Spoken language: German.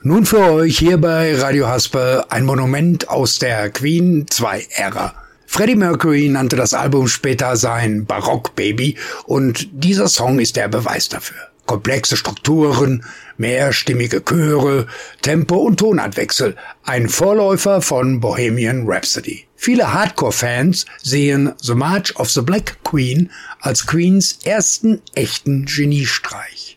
Nun für euch hier bei Radio Haspe ein Monument aus der Queen 2-Ära. Freddie Mercury nannte das Album später sein Barock-Baby und dieser Song ist der Beweis dafür. Komplexe Strukturen, mehrstimmige Chöre, Tempo- und Tonartwechsel, ein Vorläufer von Bohemian Rhapsody. Viele Hardcore-Fans sehen The March of the Black Queen als Queens ersten echten Geniestreich.